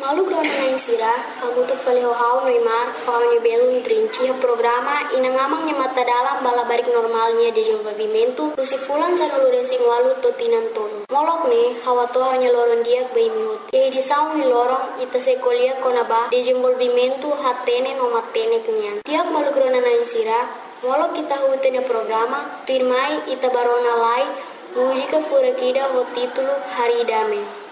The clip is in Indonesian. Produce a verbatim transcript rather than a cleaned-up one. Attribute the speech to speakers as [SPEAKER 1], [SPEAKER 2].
[SPEAKER 1] Malu grona na insira, hamutuk faleho hau noimar, hau ni belun trinci ha programa inangamang nya mata dalam bala barik normalnya de desenvolvimento, usi fulan sa nulu resing walu to tinan tolo. Molok ne, hawa to hanya loron diak bay mihut. Ye di saung ni lorong, ita se kolia konaba de desenvolvimento hatene no matene kenyan. Tiak malu grona na insira, molok kita hutene programa, tuirmai ita barona lai, mujika fura kida ho titulo Hari Dame.